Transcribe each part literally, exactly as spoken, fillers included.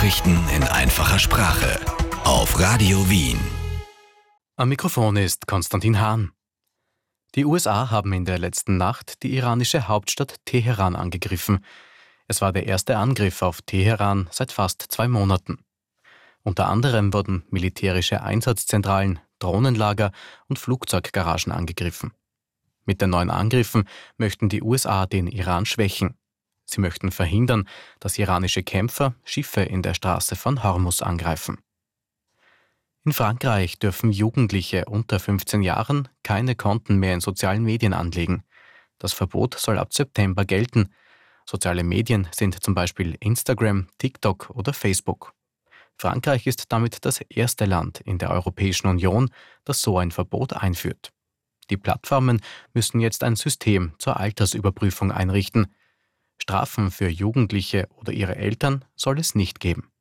Nachrichten in einfacher Sprache auf Radio Wien. Am Mikrofon ist Konstantin Hahn. Die U S A haben in der letzten Nacht die iranische Hauptstadt Teheran angegriffen. Es war der erste Angriff auf Teheran seit fast zwei Monaten. Unter anderem wurden militärische Einsatzzentralen, Drohnenlager und Flugzeuggaragen angegriffen. Mit den neuen Angriffen möchten die U S A den Iran schwächen. Sie möchten verhindern, dass iranische Kämpfer Schiffe in der Straße von Hormuz angreifen. In Frankreich dürfen Jugendliche unter fünfzehn Jahren keine Konten mehr in sozialen Medien anlegen. Das Verbot soll ab September gelten. Soziale Medien sind zum Beispiel Instagram, TikTok oder Facebook. Frankreich ist damit das erste Land in der Europäischen Union, das so ein Verbot einführt. Die Plattformen müssen jetzt ein System zur Altersüberprüfung einrichten. Strafen für Jugendliche oder ihre Eltern soll es nicht geben.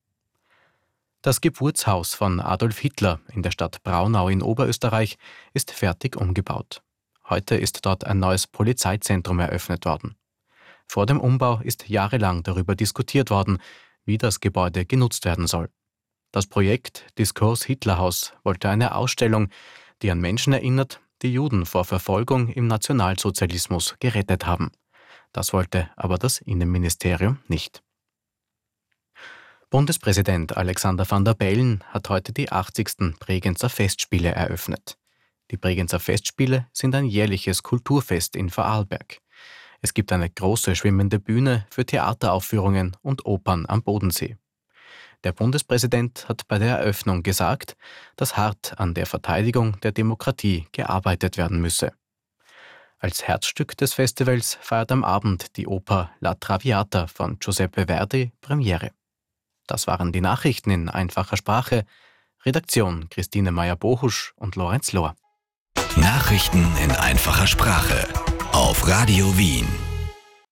Das Geburtshaus von Adolf Hitler in der Stadt Braunau in Oberösterreich ist fertig umgebaut. Heute ist dort ein neues Polizeizentrum eröffnet worden. Vor dem Umbau ist jahrelang darüber diskutiert worden, wie das Gebäude genutzt werden soll. Das Projekt Diskurs Hitlerhaus wollte eine Ausstellung, die an Menschen erinnert, die Juden vor Verfolgung im Nationalsozialismus gerettet haben. Das wollte aber das Innenministerium nicht. Bundespräsident Alexander Van der Bellen hat heute die achtzigsten Bregenzer Festspiele eröffnet. Die Bregenzer Festspiele sind ein jährliches Kulturfest in Vorarlberg. Es gibt eine große schwimmende Bühne für Theateraufführungen und Opern am Bodensee. Der Bundespräsident hat bei der Eröffnung gesagt, dass hart an der Verteidigung der Demokratie gearbeitet werden müsse. Als Herzstück des Festivals feiert am Abend die Oper La Traviata von Giuseppe Verdi Premiere. Das waren die Nachrichten in einfacher Sprache. Redaktion Christine Meyer-Bohusch und Lorenz Lohr. Nachrichten in einfacher Sprache auf Radio Wien.